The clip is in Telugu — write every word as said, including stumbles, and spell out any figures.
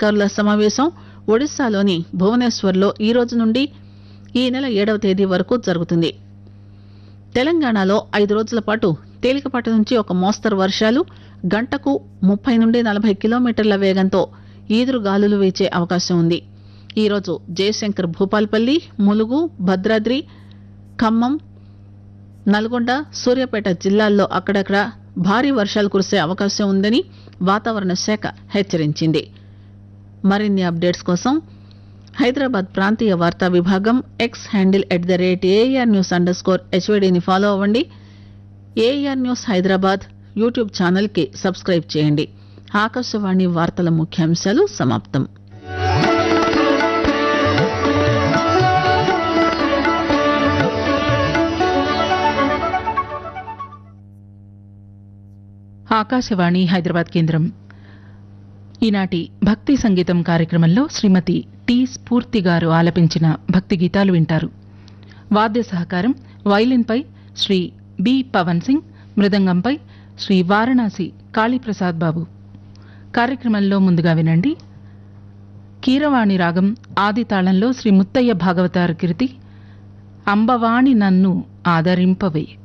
అధికారుల సమావేశం ఒడిశాలోని భువనేశ్వర్లో ఈ రోజు నుండి ఈ నెల ఏడవ తేదీ వరకు జరుగుతుంది. తెలంగాణలో ఐదు రోజుల పాటు తేలికపాటి నుంచి ఒక మోస్తరు వర్షాలు, గంటకు ముప్పై నుండి నలభై కిలోమీటర్ల వేగంతో ఈదురుగాలులు వీచే అవకాశం ఉంది. ఈరోజు జయశంకర్, భూపాల్పల్లి, ములుగు, భద్రాద్రి, ఖమ్మం, నల్గొండ, సూర్యాపేట జిల్లాల్లో అక్కడక్కడ భారీ వర్షాలు కురిసే అవకాశం ఉందని వాతావరణ శాఖ హెచ్చరించింది. మరిన్ని అప్డేట్స్ కోసం హైదరాబాద్ ప్రాంతీయ వార్తా విభాగం X handle at the rate AR news under score హెచ్వైడీని follow అవ్వండి. ఏఆర్ న్యూస్ హైదరాబాద్ యూట్యూబ్ ఛానల్కి సబ్స్క్రైబ్ చేయండి. ఆకాశవాణి వార్తల ముఖ్యాంశాలు సమాప్తం. ఆకాశవాణి హైదరాబాద్ కేంద్రం. ఈనాటి భక్తి సంగీతం కార్యక్రమంలో శ్రీమతి టి స్ఫూర్తి గారు ఆలపించిన భక్తి గీతాలు వింటారు. వాద్య సహకారం వైలిన్పై శ్రీ బి పవన్ సింగ్, మృదంగంపై శ్రీ వారణాసి కాళీప్రసాద్ బాబు. కార్యక్రమంలో ముందుగా వినండి కీరవాణి రాగం ఆది తాళంలో శ్రీ ముత్తయ్య భాగవతార కీర్తి అంబవాణి నన్ను ఆదరింపవే.